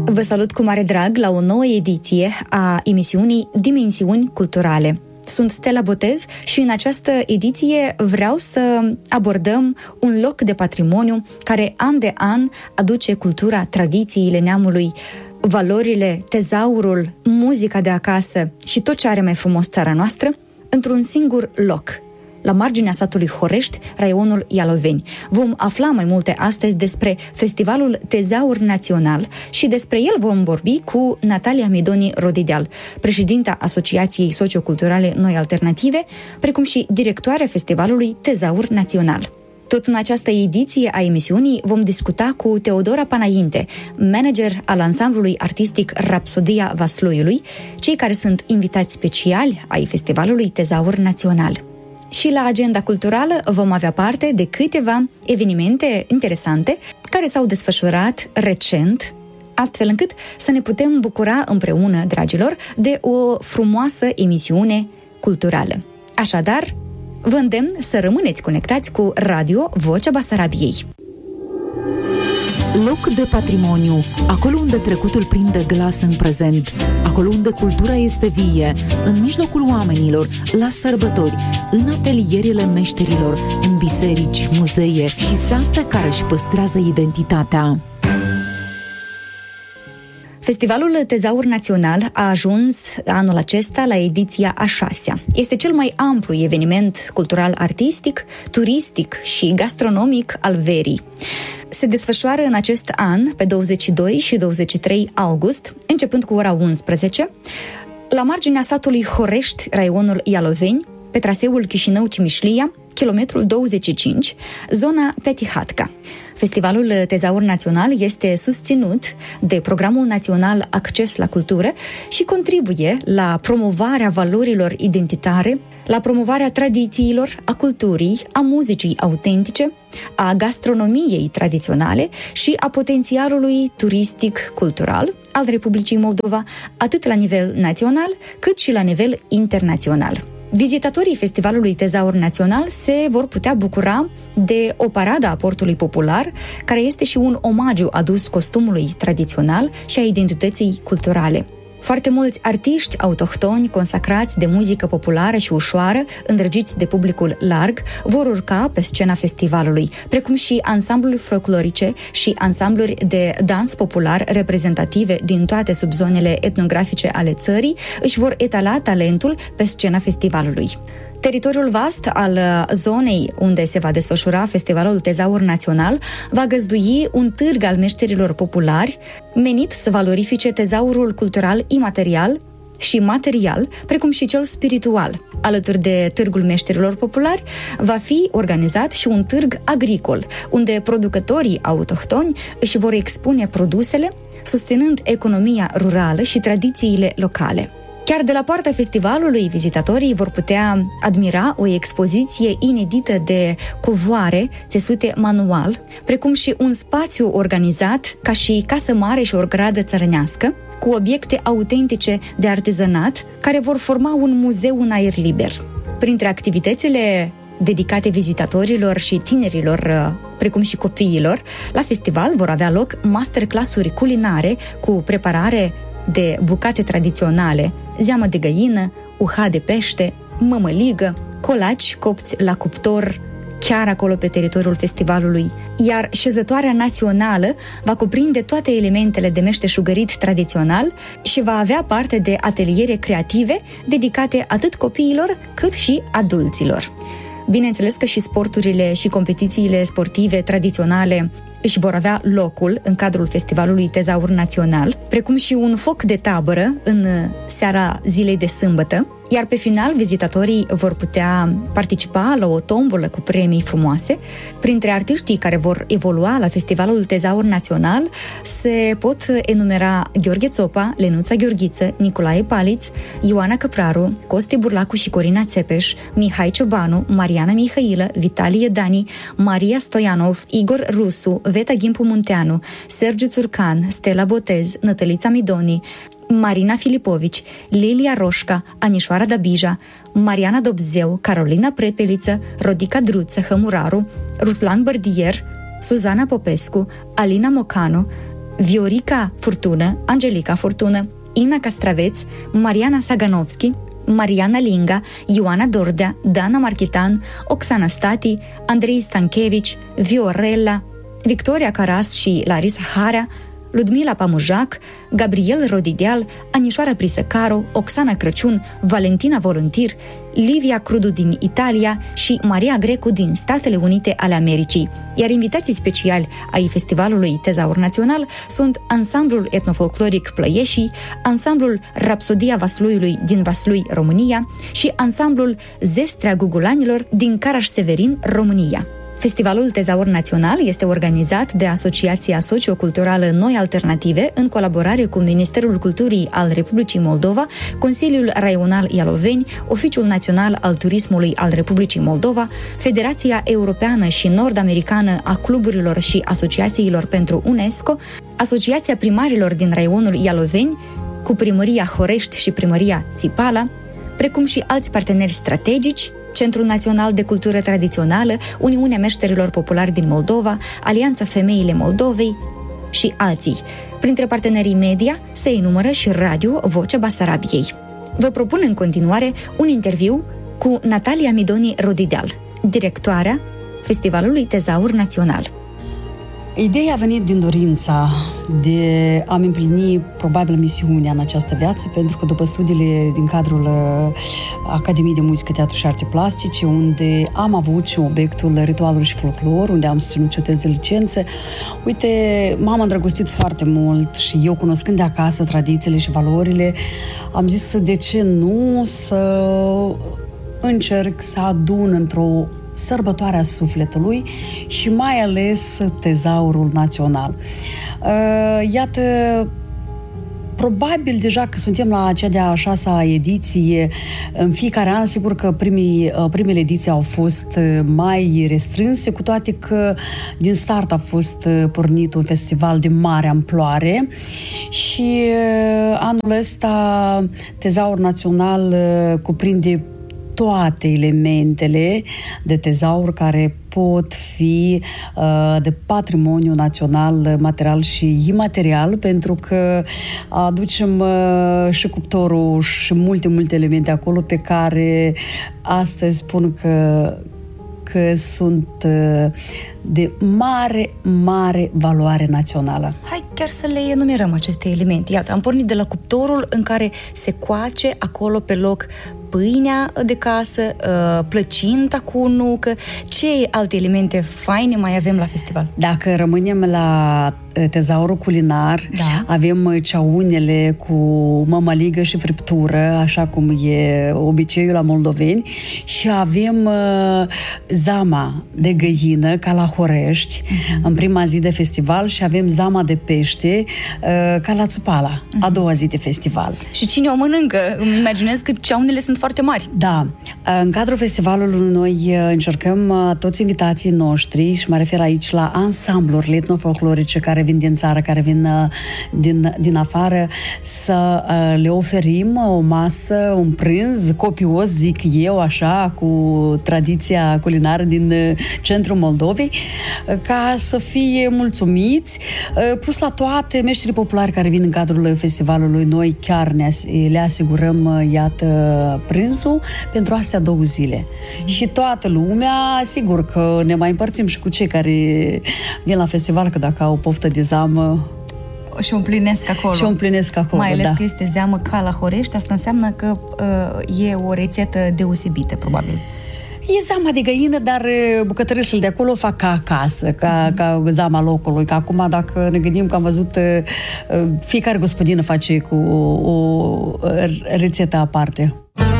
Vă salut cu mare drag la o nouă ediție a emisiunii Dimensiuni Culturale. Sunt Stella Botez și în această ediție vreau să abordăm un loc de patrimoniu care an de an aduce cultura, tradițiile neamului, valorile, tezaurul, muzica de acasă și tot ce are mai frumos țara noastră într-un singur loc, la marginea satului Horești, raionul Ialoveni. Vom afla mai multe astăzi despre Festivalul Tezaur Național și despre el vom vorbi cu Natalia Midoni Rodideal, președinta Asociației Socioculturale Noi Alternative, precum și directoarea Festivalului Tezaur Național. Tot în această ediție a emisiunii vom discuta cu Teodora Panainte, manager al ansamblului artistic Rapsodia Vasluiului, cei care sunt invitați speciali ai Festivalului Tezaur Național. Și la agenda culturală vom avea parte de câteva evenimente interesante care s-au desfășurat recent, astfel încât să ne putem bucura împreună, dragilor, de o frumoasă emisiune culturală. Așadar, vă îndemn să rămâneți conectați cu Radio Vocea Basarabiei. Loc de patrimoniu, acolo unde trecutul prinde glas în prezent, acolo unde cultura este vie, în mijlocul oamenilor, la sărbători, în atelierele meșterilor, în biserici, muzee și sate care își păstrează identitatea. Festivalul Tezaur Național a ajuns anul acesta la ediția a 6-a. Este cel mai amplu eveniment cultural-artistic, turistic și gastronomic al verii. Se desfășoară în acest an, pe 22 și 23 august, începând cu ora 11, la marginea satului Horești, raionul Ialoveni, pe traseul Chișinău-Cimișlia, kilometrul 25, zona Petihatca. Festivalul Tezaur Național este susținut de Programul Național Acces la Cultură și contribuie la promovarea valorilor identitare, la promovarea tradițiilor, a culturii, a muzicii autentice, a gastronomiei tradiționale și a potențialului turistic-cultural al Republicii Moldova, atât la nivel național, cât și la nivel internațional. Vizitatorii Festivalului Tezaur Național se vor putea bucura de o paradă a portului popular, care este și un omagiu adus costumului tradițional și a identității culturale. Foarte mulți artiști autohtoni consacrați de muzică populară și ușoară, îndrăgiți de publicul larg, vor urca pe scena festivalului, precum și ansambluri folclorice și ansambluri de dans popular reprezentative din toate subzonele etnografice ale țării își vor etala talentul pe scena festivalului. Teritoriul vast al zonei unde se va desfășura Festivalul Tezaur Național va găzdui un târg al meșterilor populari menit să valorifice tezaurul cultural imaterial și material, precum și cel spiritual. Alături de Târgul Meșterilor Populari va fi organizat și un târg agricol, unde producătorii autohtoni își vor expune produsele, susținând economia rurală și tradițiile locale. Chiar de la poarta festivalului, vizitatorii vor putea admira o expoziție inedită de covoare țesute manual, precum și un spațiu organizat ca și casă mare și o gradă țărănească, cu obiecte autentice de artizanat, care vor forma un muzeu în aer liber. Printre activitățile dedicate vizitatorilor și tinerilor, precum și copiilor, la festival vor avea loc masterclass-uri culinare cu preparare de bucate tradiționale, zeamă de găină, uha de pește, mămăligă, colaci copți la cuptor, chiar acolo pe teritoriul festivalului. Iar șezătoarea națională va cuprinde toate elementele de meșteșugărit tradițional și va avea parte de ateliere creative dedicate atât copiilor cât și adulților. Bineînțeles că și sporturile și competițiile sportive tradiționale își vor avea locul în cadrul Festivalului Tezaur Național, precum și un foc de tabără în seara zilei de sâmbătă, iar pe final vizitatorii vor putea participa la o tombolă cu premii frumoase. Printre artiștii care vor evolua la Festivalul Tezaur Național se pot enumera Gheorghe Țopa, Lenuța Gheorghiță, Nicolae Paliț, Ioana Căpraru, Costi Burlacu și Corina Țepeș, Mihai Ciobanu, Mariana Mihailă, Vitalie Dani, Maria Stoianov, Igor Rusu, Veta Ghimpu Munteanu, Sergiu Țurcan, Stella Botez, Nătălița Midoni, Marina Filipovici, Lilia Roșca, Anișoara Dabija, Mariana Dobzeu, Carolina Prepeliță, Rodica Druță Hămuraru, Ruslan Bărdier, Suzana Popescu, Alina Mocanu, Viorica Furtună, Angelica Furtună, Ina Castraveț, Mariana Saganovski, Mariana Linga, Ioana Dordea, Dana Marchitan, Oxana Stati, Andrei Stanchevici, Viorella, Victoria Caras și Larisa Harea, Ludmila Pamujac, Gabriel Rodideal, Anișoara Prisăcaru, Oxana Crăciun, Valentina Voluntir, Livia Crudu din Italia și Maria Grecu din Statele Unite ale Americii. Iar invitații speciali ai festivalului Tezaur Național sunt ansamblul etnofolcloric Plăieșii, ansamblul Rapsodia Vasluiului din Vaslui, România și ansamblul Zestrea Gugulanilor din Caraș-Severin, România. Festivalul Tezaur Național este organizat de Asociația Socioculturală Noi Alternative în colaborare cu Ministerul Culturii al Republicii Moldova, Consiliul Raional Ialoveni, Oficiul Național al Turismului al Republicii Moldova, Federația Europeană și Nord-Americană a Cluburilor și Asociațiilor pentru UNESCO, Asociația Primarilor din raionul Ialoveni, cu Primăria Horești și Primăria Țipala, precum și alți parteneri strategici, Centrul Național de Cultură Tradițională, Uniunea Meșterilor Populari din Moldova, Alianța Femeile Moldovei și alții. Printre partenerii media se enumără și Radio Vocea Basarabiei. Vă propun în continuare un interviu cu Natalia Midoni Rodideal, directoarea Festivalului Tezaur Național. Ideea a venit din dorința de a-mi împlini probabil misiunea în această viață, pentru că după studiile din cadrul Academiei de Muzică, Teatru și Arte Plastice, unde am avut și obiectul ritualuri și folclor, unde am susținut o teză de licență, uite, m-am îndrăgostit foarte mult și eu, cunoscând de acasă tradițiile și valorile, am zis de ce nu să încerc să adun într-o sărbătoarea sufletului și mai ales Tezaurul Național. Iată, probabil deja că suntem la cea de-a 6-a ediție în fiecare an, sigur că primele ediții au fost mai restrânse, cu toate că din start a fost pornit un festival de mare amploare și anul ăsta Tezaur Național cuprinde toate elementele de tezaur care pot fi de patrimoniu național, material și imaterial, pentru că aducem și cuptorul și multe elemente acolo pe care astăzi spun că sunt de mare valoare națională. Hai chiar să le enumerăm aceste elemente. Iată, am pornit de la cuptorul în care se coace acolo pe loc pâinea de casă, plăcinta cu nucă. Ce alte elemente faine mai avem la festival? Dacă rămânem la tezaurul culinar, da, avem ceaunele cu mămăligă și friptură, așa cum e obiceiul la moldoveni, și avem zama de găină, ca la Horești, în prima zi de festival, și avem zama de pește, ca la Țupala, a doua zi de festival. Și cine o mănâncă? Îmi imaginez că ceaunele sunt foarte mari. Da. În cadrul festivalului noi încercăm toți invitații noștri, și mă refer aici la ansamblurile etnofolclorice care vin din țară, care vin din afară, să le oferim o masă, un prânz copios, zic eu, așa, cu tradiția culinară din centrul Moldovei, ca să fie mulțumiți. Plus la toate meșterii populari care vin în cadrul festivalului, noi chiar le asigurăm, iată, prânzul pentru astea 2 zile. Și toată lumea, sigur că ne mai împărțim și cu cei care vin la festival, că dacă au poftă de zamă și o împlinesc acolo. Și o împlinesc acolo, mai ales da, că este zeamă ca la Horești, asta înseamnă că e o rețetă deosebită, probabil. E zama de găină, dar bucătărișele de acolo fac ca acasă, ca zama locului. Că acum, dacă ne gândim că am văzut, fiecare gospodină face cu o rețetă aparte.